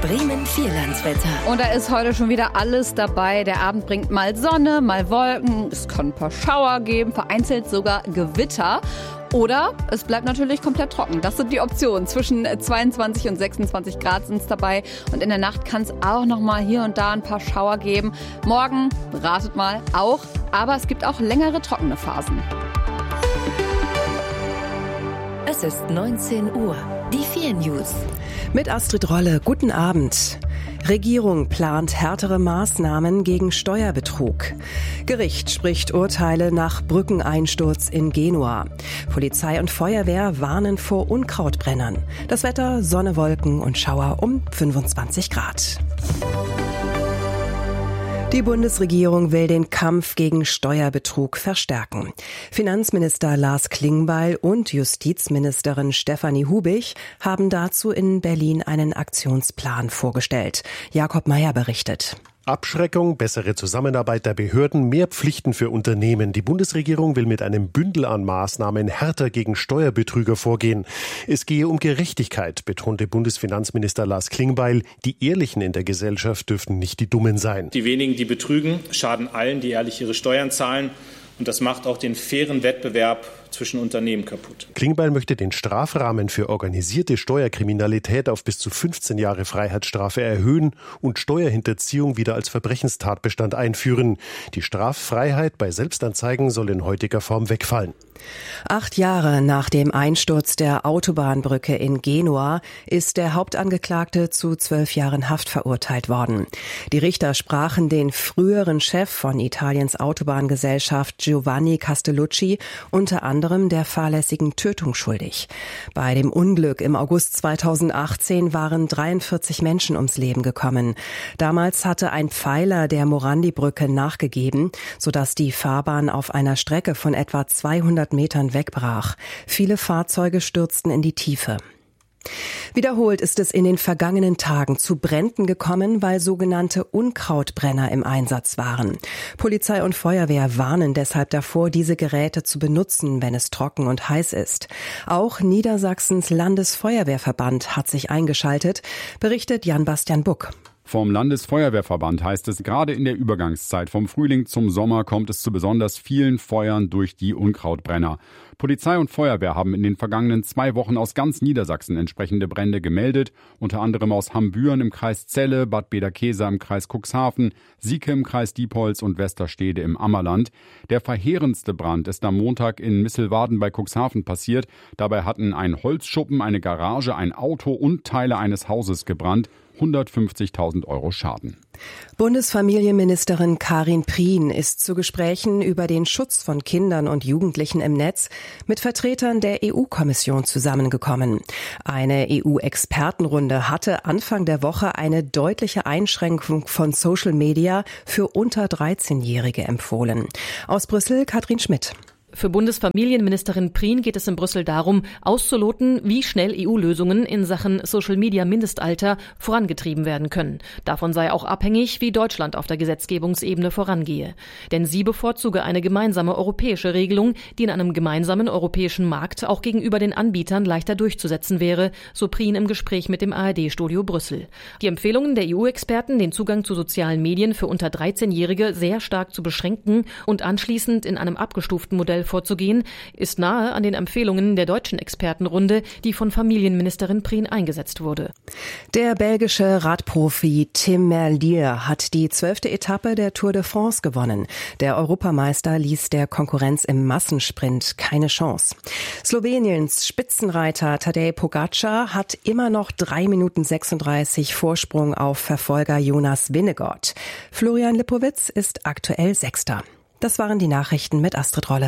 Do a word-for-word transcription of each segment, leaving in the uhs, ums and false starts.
Bremen Vierlandswetter. Und da ist heute schon wieder alles dabei. Der Abend bringt mal Sonne, mal Wolken. Es kann ein paar Schauer geben, vereinzelt sogar Gewitter. Oder es bleibt natürlich komplett trocken. Das sind die Optionen. Zwischen zweiundzwanzig und sechsundzwanzig Grad sind es dabei. Und in der Nacht kann es auch noch mal hier und da ein paar Schauer geben. Morgen, ratet mal, auch. Aber es gibt auch längere trockene Phasen. Es ist neunzehn Uhr. Die vier News. Mit Astrid Rolle, guten Abend. Regierung plant härtere Maßnahmen gegen Steuerbetrug. Gericht spricht Urteile nach Brückeneinsturz in Genua. Polizei und Feuerwehr warnen vor Unkrautbrennern. Das Wetter, Sonne, Wolken und Schauer um fünfundzwanzig Grad. Die Bundesregierung will den Kampf gegen Steuerbetrug verstärken. Finanzminister Lars Klingbeil und Justizministerin Stefanie Hubich haben dazu in Berlin einen Aktionsplan vorgestellt. Jakob Mayer berichtet. Abschreckung, bessere Zusammenarbeit der Behörden, mehr Pflichten für Unternehmen. Die Bundesregierung will mit einem Bündel an Maßnahmen härter gegen Steuerbetrüger vorgehen. Es gehe um Gerechtigkeit, betonte Bundesfinanzminister Lars Klingbeil. Die Ehrlichen in der Gesellschaft dürften nicht die Dummen sein. Die wenigen, die betrügen, schaden allen, die ehrlich ihre Steuern zahlen. Und das macht auch den fairen Wettbewerb zwischen Unternehmen kaputt. Klingbeil möchte den Strafrahmen für organisierte Steuerkriminalität auf bis zu fünfzehn Jahre Freiheitsstrafe erhöhen und Steuerhinterziehung wieder als Verbrechenstatbestand einführen. Die Straffreiheit bei Selbstanzeigen soll in heutiger Form wegfallen. Acht Jahre nach dem Einsturz der Autobahnbrücke in Genua ist der Hauptangeklagte zu zwölf Jahren Haft verurteilt worden. Die Richter sprachen den früheren Chef von Italiens Autobahngesellschaft Giovanni Castellucci unter anderem der fahrlässigen Tötung schuldig. Bei dem Unglück im August zweitausendachtzehn waren dreiundvierzig Menschen ums Leben gekommen. Damals hatte ein Pfeiler der Morandi-Brücke nachgegeben, sodass die Fahrbahn auf einer Strecke von etwa zweihundert Metern wegbrach. Viele Fahrzeuge stürzten in die Tiefe. Wiederholt ist es in den vergangenen Tagen zu Bränden gekommen, weil sogenannte Unkrautbrenner im Einsatz waren. Polizei und Feuerwehr warnen deshalb davor, diese Geräte zu benutzen, wenn es trocken und heiß ist. Auch Niedersachsens Landesfeuerwehrverband hat sich eingeschaltet, berichtet Jan-Bastian Buck. Vom Landesfeuerwehrverband heißt es, gerade in der Übergangszeit vom Frühling zum Sommer kommt es zu besonders vielen Feuern durch die Unkrautbrenner. Polizei und Feuerwehr haben in den vergangenen zwei Wochen aus ganz Niedersachsen entsprechende Brände gemeldet, unter anderem aus Hambüren im Kreis Celle, Bad Bederkesa im Kreis Cuxhaven, Sieke im Kreis Diepholz und Westerstede im Ammerland. Der verheerendste Brand ist am Montag in Misselwaden bei Cuxhaven passiert. Dabei hatten ein Holzschuppen, eine Garage, ein Auto und Teile eines Hauses gebrannt. hundertfünfzigtausend Euro Schaden. Bundesfamilienministerin Karin Prien ist zu Gesprächen über den Schutz von Kindern und Jugendlichen im Netz mit Vertretern der E U-Kommission zusammengekommen. Eine E U-Expertenrunde hatte Anfang der Woche eine deutliche Einschränkung von Social Media für unter dreizehnjährige empfohlen. Aus Brüssel Katrin Schmidt. Für Bundesfamilienministerin Prien geht es in Brüssel darum, auszuloten, wie schnell E U-Lösungen in Sachen Social-Media-Mindestalter vorangetrieben werden können. Davon sei auch abhängig, wie Deutschland auf der Gesetzgebungsebene vorangehe. Denn sie bevorzuge eine gemeinsame europäische Regelung, die in einem gemeinsamen europäischen Markt auch gegenüber den Anbietern leichter durchzusetzen wäre, so Prien im Gespräch mit dem A R D-Studio Brüssel. Die Empfehlungen der E U-Experten, den Zugang zu sozialen Medien für unter dreizehnjährige sehr stark zu beschränken und anschließend in einem abgestuften Modell vorzugehen, ist nahe an den Empfehlungen der deutschen Expertenrunde, die von Familienministerin Prien eingesetzt wurde. Der belgische Radprofi Tim Merlier hat die zwölfte Etappe der Tour de France gewonnen. Der Europameister ließ der Konkurrenz im Massensprint keine Chance. Sloweniens Spitzenreiter Tadej Pogačar hat immer noch drei Minuten sechsunddreißig Vorsprung auf Verfolger Jonas Vingegaard. Florian Lipowitz ist aktuell Sechster. Das waren die Nachrichten mit Astrid Rolle.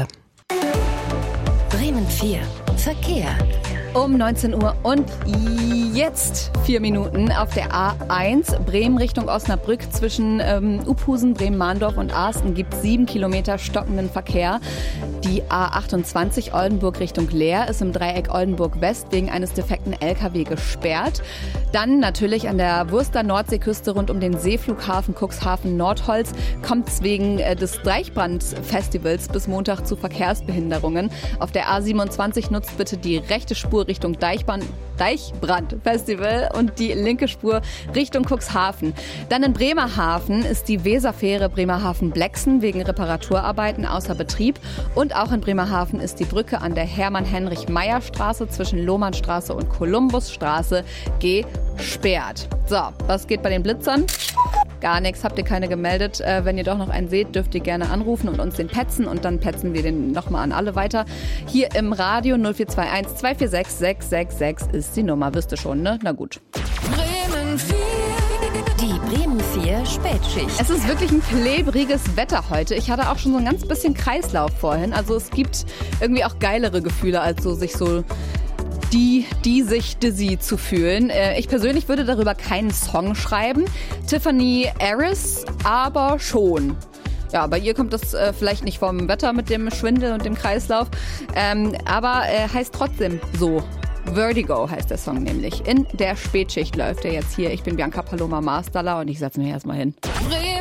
Bremen vier. Verkehr. Um neunzehn Uhr und jetzt vier Minuten auf der A eins Bremen Richtung Osnabrück zwischen ähm, Uphusen, Bremen-Mahndorf und Arsten gibt sieben Kilometer stockenden Verkehr. Die A achtundzwanzig Oldenburg Richtung Leer ist im Dreieck Oldenburg West wegen eines defekten L K W gesperrt. Dann natürlich an der Wurster Nordseeküste rund um den Seeflughafen Cuxhaven-Nordholz kommt es wegen äh, des Deichbrand-Festivals bis Montag zu Verkehrsbehinderungen. Auf der A siebenundzwanzig nutzt bitte die rechte Spur Spur Richtung Deichbrand, Deichbrand-Festival und die linke Spur Richtung Cuxhaven. Dann in Bremerhaven ist die Weserfähre Bremerhaven-Blexen wegen Reparaturarbeiten außer Betrieb. Und auch in Bremerhaven ist die Brücke an der Hermann-Heinrich-Meyer-Straße zwischen Lohmannstraße und Kolumbusstraße gesperrt. So, was geht bei den Blitzern? Gar nichts, habt ihr keine gemeldet. Äh, wenn ihr doch noch einen seht, dürft ihr gerne anrufen und uns den petzen und dann petzen wir den nochmal an alle weiter. Hier im Radio null vier zwei eins zwei vier sechs sechs sechs sechs ist die Nummer, wisst ihr schon, ne? Na gut. Bremen vier. Die Bremen vier Spätschicht. Es ist wirklich ein klebriges Wetter heute. Ich hatte auch schon so ein ganz bisschen Kreislauf vorhin. Also es gibt irgendwie auch geilere Gefühle, als so sich so die, die sich dizzy zu fühlen. Ich persönlich würde darüber keinen Song schreiben. Tiffany Harris aber schon. Ja, bei ihr kommt das äh, vielleicht nicht vom Wetter mit dem Schwindel und dem Kreislauf, ähm, aber äh, heißt trotzdem so. Vertigo heißt der Song nämlich. In der Spätschicht läuft er jetzt hier. Ich bin Bianca Paloma Marsdalla und ich setze mich erstmal hin.